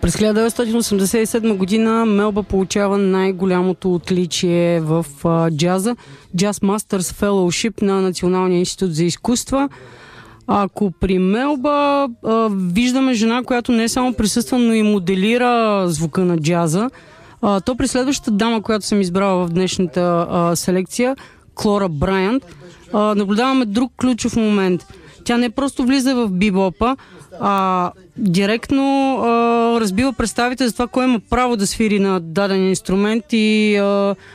През 1987 година Мелба получава най-голямото отличие в джаза. Jazz Masters Fellowship на Националния институт за изкуства. Ако при Мелба виждаме жена, която не само присъства, но и моделира звука на джаза, то при следващата дама, която съм избрала в днешната селекция, Клора Брайант, наблюдаваме друг ключов момент. Тя не просто влиза в бибопа, а директно разбива представите за това, кой има право да свири на даден инструмент и